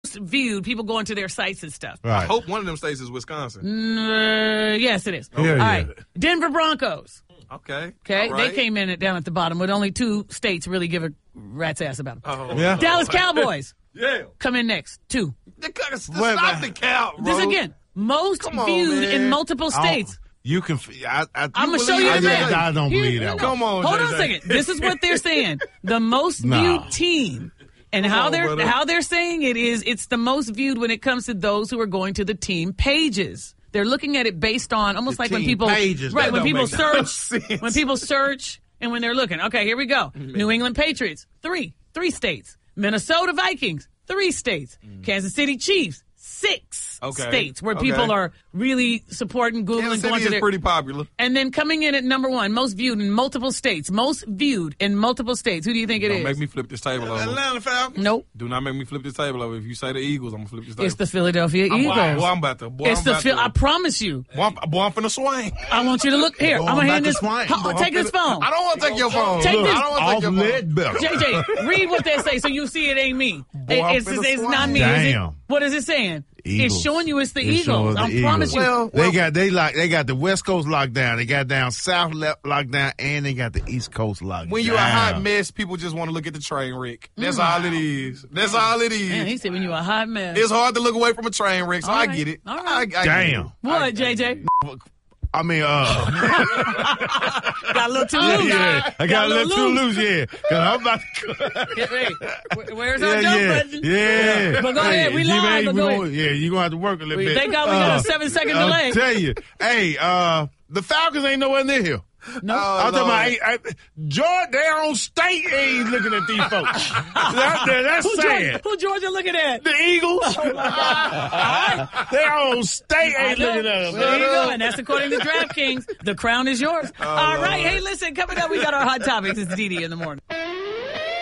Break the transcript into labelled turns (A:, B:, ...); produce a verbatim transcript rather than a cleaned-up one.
A: viewed, people going to their sites and stuff.
B: Right.
C: I hope one of them states is Wisconsin.
A: Uh, yes, it is.
B: Yeah,
A: All
B: yeah.
A: right. Denver Broncos.
C: Okay.
A: Okay.
C: All right.
A: They came in at, down at the bottom with only two states really give a rat's ass about them.
C: Oh.
B: Yeah.
A: Dallas Cowboys
C: Yeah.
A: come in next. Two.
C: The, stop
B: Wait,
C: the count, bro.
A: This again. Most
C: Come on,
A: viewed
C: man.
A: in multiple
B: I don't-
A: states.
B: You can. I, I,
A: I'm going to show
C: believe
A: you
B: I,
A: the
C: that?
A: map.
B: I, I don't
A: Here-
B: believe
A: no,
B: that.
A: no.
C: Come on,
A: Hold
C: J
A: on a
C: J.
A: second. This is what they're saying. The most
B: Nah.
A: viewed team. And how
C: on,
A: they're
C: brother.
A: how they're saying it is it's the most viewed when it comes to those who are going to the team pages. They're looking at it based on almost
B: The
A: like when
B: team
A: people
B: pages,
A: right
B: that
A: when
B: don't
A: people
B: make no
A: search
B: sense.
A: when people search and when they're looking. Okay, here we go. New England Patriots, three, three states. Minnesota Vikings, three states. Kansas City Chiefs, six
C: Okay.
A: states where
C: Okay.
A: people are really supporting Google
C: Kansas
A: and going
C: City
A: to
C: is
A: their
C: pretty popular.
A: and then coming in at number one, most viewed in multiple states. Most viewed in multiple states. Who do you think it
C: Don't
A: is?
C: make me flip this table over.
B: Atlanta Falcons.
A: Nope.
C: Do not make me flip this table over. If you say the Eagles, I'm gonna flip this table.
A: It's the Philadelphia
C: I'm,
A: Eagles.
C: boy, I'm about to. Boy,
A: It's
C: I'm
A: the
C: about
A: Phil.
C: to,
A: I promise you.
C: boy, I'm, boy, I'm finna swing.
A: I want you to look here.
B: Boy,
A: I'm
B: I'm
A: gonna
B: about
A: hand
B: to
A: this.
B: swing.
A: Ho-
B: Boy, I'm
A: take this
C: finna-
A: phone.
C: I don't want to take your phone.
A: Take
C: Look,
A: this-
C: I don't want to
B: Off
C: take your
B: lead
C: phone.
B: better.
A: J J, read what they say so you see it ain't me.
C: Boy,
A: It-
C: I'm
A: it's
C: finna
A: it's not
C: swing.
A: me. Is it?
B: Damn.
A: What is it saying?
B: Eagles.
A: It's showing you it's the
B: It's showing
A: Eagles.
B: the
A: I
B: Eagles.
A: promise you.
C: Well,
B: They got they like they got the West Coast locked down. They got down South left locked down, and they got the East Coast locked
C: When
B: down.
C: you're a hot mess, people just want to look at the train wreck. That's all it is. That's all it is.
A: Man, he said when you a hot mess.
C: It's hard to look away from a train wreck, so
A: All
C: I
A: right.
C: get it.
A: All right.
C: I, I get
B: Damn.
C: it.
A: What, J J?
B: I mean, uh,
A: Got a little too
B: yeah,
A: loose.
B: yeah. I got, a little too loose, yeah. Cause I'm about to.
A: Hey, wh- where's our
B: yeah,
A: jump
B: yeah,
A: button?
B: yeah.
A: But go ahead, we
B: G-Man,
A: live, but
B: we
A: go
B: gonna-
A: ahead.
B: Yeah, you gonna have to work a little
A: We-
B: bit.
A: thank God we got a seven-second delay.
B: I'll tell you, hey, uh, the Falcons ain't nowhere near here.
A: No.
B: I'm talking
C: Lord.
B: about hey, I, Georgia, their own state ain't looking at these folks. that, that, that's
A: Who
B: sad.
A: Georgia, who Georgia looking at?
B: The Eagles. Their own state
A: I
B: ain't
A: know.
B: looking at them.
A: There you go, and that's according to DraftKings. The crown is yours. All right, hey, listen, coming up, we got our hot topics. It's Dee Dee in the morning.